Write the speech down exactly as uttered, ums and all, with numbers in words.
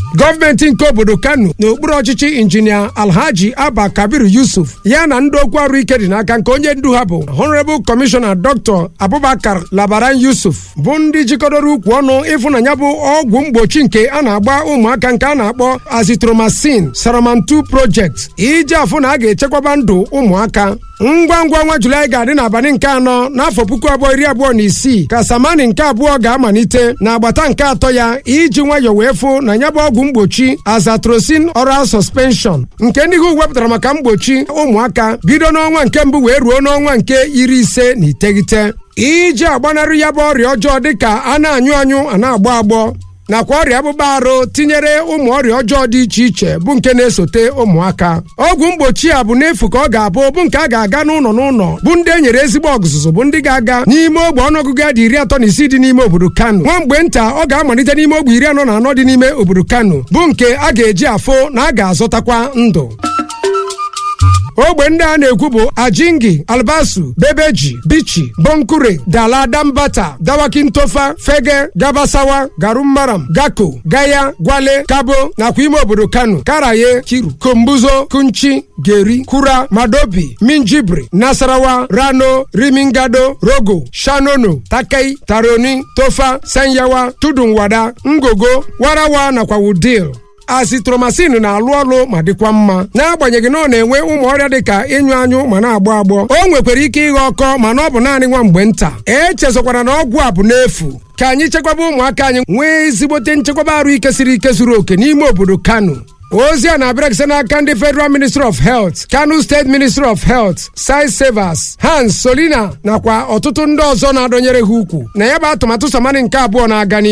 gọọmenti nke obodo Kano n'okpuru ọchịchị injinia Alhaji Abba Kabir Yusuf ya na ndị okwu arụ ike dị n'aka nke onye ndu ha bụ Honorable Commissioner Doctor Abubakar Labaran Yusuf bụ ndị jikọdoro ukwu ọnụ ịfụnanya bụ ọgwụ mgbochi nke a na-agba ụmụaka nke a na-akpọ Azithromycin Saramantu Project iji afụ na a ga-echekwaba ndụ ụmụaka. ngwa ngwa nwa Julaị ga-adị n'abalị nke anọ n'afọ puku abụọ iri abụọ na isii ka Samani nke abụọ ga-amalite n'agbata nke atọ ya iji nwayọ wee fụ na ya bụ ọgwụ mgbochi Azatrocin Oral Suspension nke ndị ha wepụtara maka mgbochi ụmụaka bido n'ọnwa nke mbụ wee ruo n'ọnwa nke iri ise na iteghete iji agbanarị ya bụ ọrịa ọjọọ dịka a na-anyụ anyụ a na-agbọ agbọ nakwa ọrịa akpụkpọ arụ tinyere ụmụ ọrịa ọjọọ dị iche iche bụ nke na-esote ụmụaka. ọgwụ mgbochi a bụ n'efu ka ọ ga-abụ bụ nke a ga-aga n'ụlọ n'ụlọ bụ ndị e nyere ezigbo ọzụzụ bụ ndị ga-aga n'ime ogbe ọnụọgụgụ ya dị iri atọ na isii dị n'ime obodo Kano. nwa mgbe nta ọ ga-amalite n'ime ogbe iri anọ na anọ dị n'ime obodo Kano bụ nke a ga-eji afụ na a ga-azọtakwa ndụ. ogbe ndị a na-ekwu bụ Ajingi, Albasu, Bebeji, Bichi, Bonkure, Dala, Dambata, Dawakintofa, Fege, Gabasawa, Garummaram, Gako, Gaya, Gwale, Kabo nakwa ime obodo Kano, Karaye, Kiru, Kombuzo, Kunchi, Geri, Kura, Madobi, Minjibri, Nasarawa, Rano, Rimingado, Rogo, Shanono, Takai, Taroni, Tofa, Sanyawa, Tudunwada, Ngogo, Warawa nakwa Wudil. Azithromycin na-alụ ọlụ ma dịkwa mma n'agbanyeghị na ọ na-enwe ụmụ ọrịa dịka ịnyụ anyụ ma na-agbọ agbọ. o nwekwara ike ịghọ ọkọ mana ọ bụ naanị nwa mgbe nta. echezokwara na ọgwụ a bụ n'efu ka anyị chekwaba ụmụaka anyị nwee ezigbote nchekwaba arụ ike siri ike zuru oke n'ime obodo Kano. ozi a na-abịara gị n'aka ndị Federal Ministry of Health, Kano State Ministry of Health, Site Savers, Hans Solina nakwa ọtụtụ ndị ọzọ na-adọnyere ha ukwu na ya bụ atụmatụ Samani nke abụọ na-aga